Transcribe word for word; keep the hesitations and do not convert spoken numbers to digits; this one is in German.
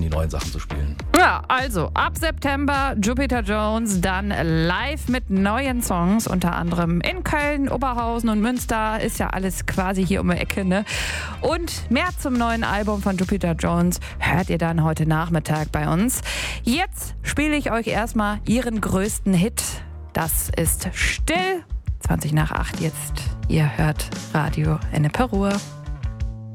die neuen Sachen zu spielen. Ja, also ab September Jupiter Jones dann live mit neuen Songs, unter anderem in Köln, Oberhausen und Münster. Ist ja alles quasi hier um die Ecke, ne? Und mehr zum neuen Album von Jupiter Jones hört ihr dann heute Nachmittag bei uns. Jetzt spiele ich euch erstmal ihren größten Hit. Das ist Still. zwanzig nach acht jetzt. Ihr hört Radio Ennepe Ruhr.